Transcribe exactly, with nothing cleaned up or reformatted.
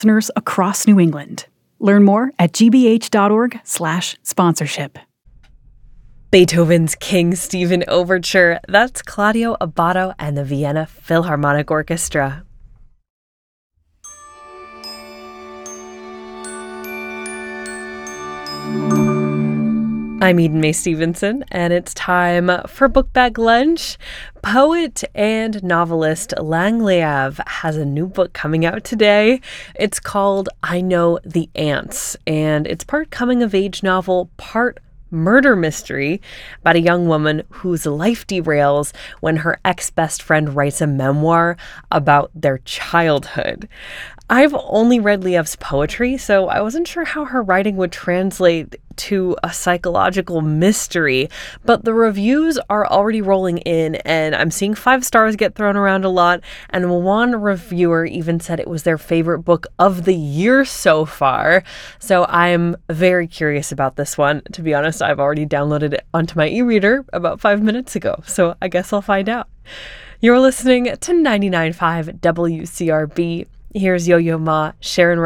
listeners across New England. Learn more at gbh.org slash sponsorship. Beethoven's King Stephen Overture. That's Claudio Abbado and the Vienna Philharmonic Orchestra. I'm Eden Mae Stevenson, and it's time for Book Bag Lunch. Poet and novelist Lang Leav has a new book coming out today. It's called I Know the Ants, and it's part coming-of-age novel, part murder mystery about a young woman whose life derails when her ex-best friend writes a memoir about their childhood. I've only read Leav's poetry, so I wasn't sure how her writing would translate to a psychological mystery, but the reviews are already rolling in, and I'm seeing five stars get thrown around a lot, and one reviewer even said it was their favorite book of the year so far. So I'm very curious about this one. To be honest, I've already downloaded it onto my e-reader about five minutes ago, so I guess I'll find out. You're listening to ninety-nine point five W C R B. Here's Yo-Yo Ma, Sharon